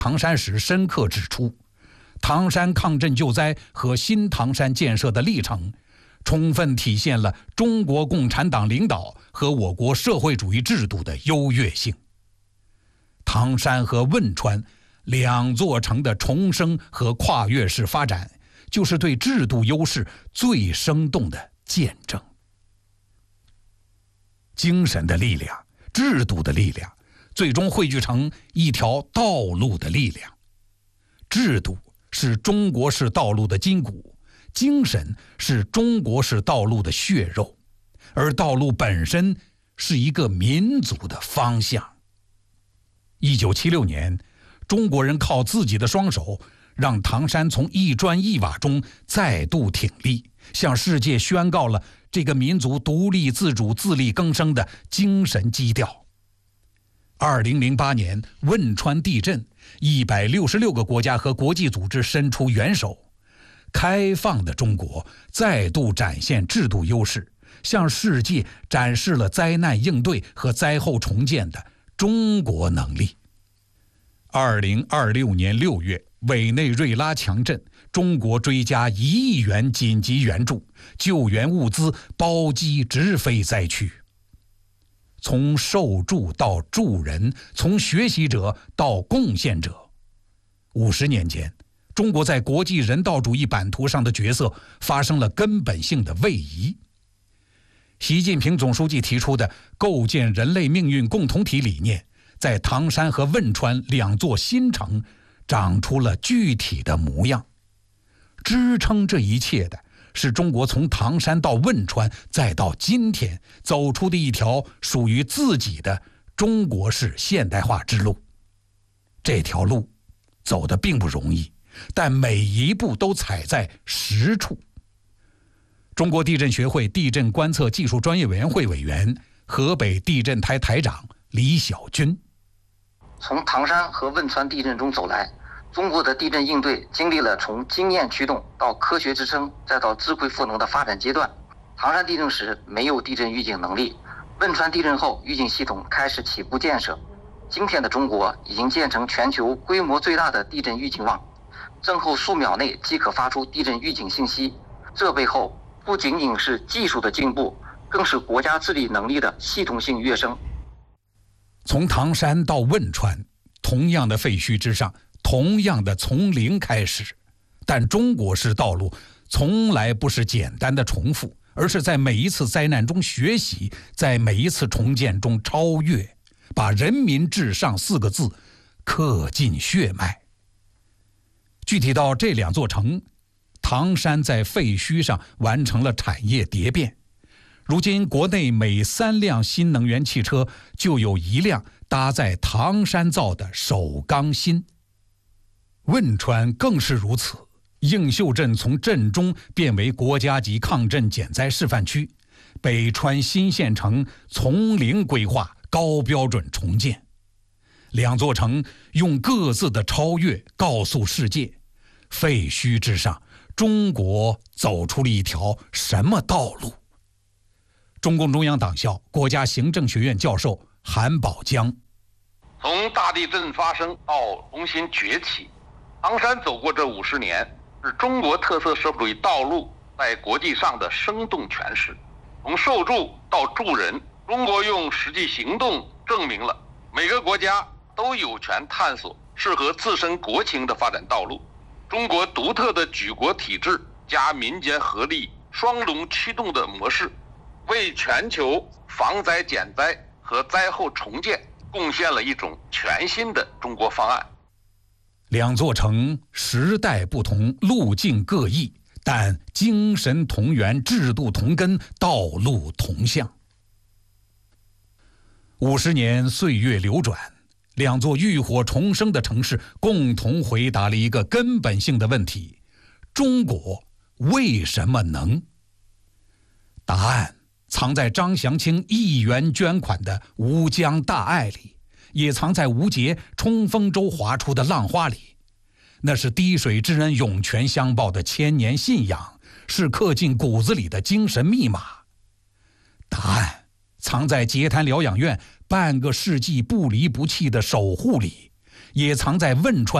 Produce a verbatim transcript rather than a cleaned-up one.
唐山时深刻指出，唐山抗震救灾和新唐山建设的历程，充分体现了中国共产党领导和我国社会主义制度的优越性。唐山和汶川两座城的重生和跨越式发展，就是对制度优势最生动的见证。精神的力量，制度的力量，最终汇聚成一条道路的力量。制度是中国式道路的筋骨，精神是中国式道路的血肉，而道路本身是一个民族的方向。一九七六年，中国人靠自己的双手，让唐山从一砖一瓦中再度挺立，向世界宣告了这个民族独立自主、自力更生的精神基调。二零零八年汶川地震，一百六十六个国家和国际组织伸出援手，开放的中国再度展现制度优势，向世界展示了灾难应对和灾后重建的中国能力。二零二六年六月，委内瑞拉强震，中国追加一亿元紧急援助，救援物资包机直飞灾区。从受助到助人，从学习者到贡献者，五十年间，中国在国际人道主义版图上的角色发生了根本性的位移。习近平总书记提出的构建人类命运共同体理念，在唐山和汶川两座新城长出了具体的模样。支撑这一切的是中国从唐山到汶川再到今天走出的一条属于自己的中国式现代化之路。这条路走得并不容易，但每一步都踩在实处。中国地震学会地震观测技术专业委员会委员、河北地震台台长李小军： 从唐山和汶川地震中走来，中国的地震应对经历了从经验驱动到科学支撑再到智慧赋能的发展阶段。唐山地震时没有地震预警能力，汶川地震后预警系统开始起步建设。今天的中国已经建成全球规模最大的地震预警网，震后数秒内即可发出地震预警信息。这背后不仅仅是技术的进步，更是国家治理能力的系统性跃升。 从唐山到汶川，同样的废墟之上，同样的从零开始，但中国式道路从来不是简单的重复，而是在每一次灾难中学习，在每一次重建中超越，把人民至上四个字刻进血脉。具体到这两座城，唐山在废墟上完成了产业蝶变，如今国内每三辆新能源汽车就有一辆搭载唐山造的首钢芯。汶川更是如此，映秀镇从震中变为国家级抗震减灾示范区，北川新县城从零规划，高标准重建。两座城用各自的超越告诉世界，废墟之上，中国走出了一条什么道路？中共中央党校国家行政学院教授韩宝江： 从大地震发生到重新崛起，唐山走过这五十年，是中国特色社会主义道路在国际上的生动诠释。从受助到助人，中国用实际行动证明了每个国家都有权探索适合自身国情的发展道路。中国独特的举国体制加民间合力双龙驱动的模式，为全球防灾减灾和灾后重建贡献了一种全新的中国方案。 两座城时代不同，路径各异，但精神同源，制度同根，道路同向。五十年岁月流转，两座浴火重生的城市共同回答了一个根本性的问题：中国为什么能？答案藏在张祥清一元捐款的吴江大爱里，也藏在吴杰冲锋舟划出的浪花里。那是滴水之恩涌泉相报的千年信仰，是刻进骨子里的精神密码。答案藏在截瘫疗养院半个世纪不离不弃的守护里， 也藏在汶川